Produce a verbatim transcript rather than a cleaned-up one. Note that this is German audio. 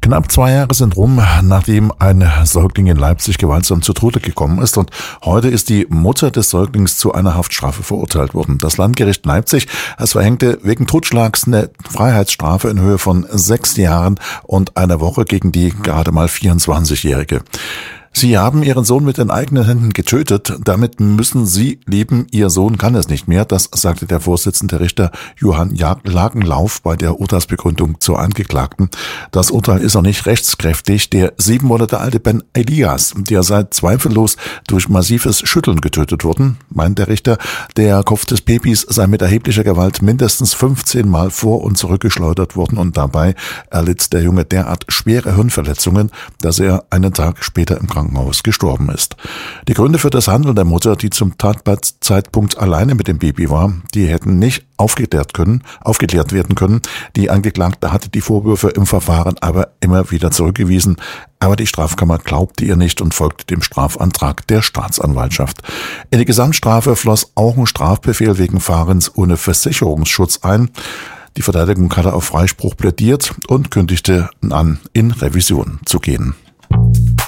Knapp zwei Jahre sind rum, nachdem ein Säugling in Leipzig gewaltsam zu Tode gekommen ist, und heute ist die Mutter des Säuglings zu einer Haftstrafe verurteilt worden. Das Landgericht Leipzig, es verhängte wegen Totschlags eine Freiheitsstrafe in Höhe von sechs Jahren und einer Woche gegen die gerade mal vierundzwanzigjährige. Sie haben Ihren Sohn mit den eigenen Händen getötet. Damit müssen Sie leben. Ihr Sohn kann es nicht mehr. Das sagte der Vorsitzende Richter Johann Lagenlauf bei der Urteilsbegründung zur Angeklagten. Das Urteil ist noch nicht rechtskräftig. Der sieben Monate alte Ben Elias, der sei zweifellos durch massives Schütteln getötet worden, meint der Richter. Der Kopf des Babys sei mit erheblicher Gewalt mindestens fünfzehn Mal vor- und zurückgeschleudert worden, und dabei erlitt der Junge derart schwere Hirnverletzungen, dass er einen Tag später im Krankenhaus gestorben ist. Die Gründe für das Handeln der Mutter, die zum Tatzeitpunkt alleine mit dem Baby war, die hätten nicht aufgeklärt können, aufgeklärt werden können. Die Angeklagte hatte die Vorwürfe im Verfahren aber immer wieder zurückgewiesen. Aber die Strafkammer glaubte ihr nicht und folgte dem Strafantrag der Staatsanwaltschaft. In die Gesamtstrafe floss auch ein Strafbefehl wegen Fahrens ohne Versicherungsschutz ein. Die Verteidigung hatte auf Freispruch plädiert und kündigte an, in Revision zu gehen.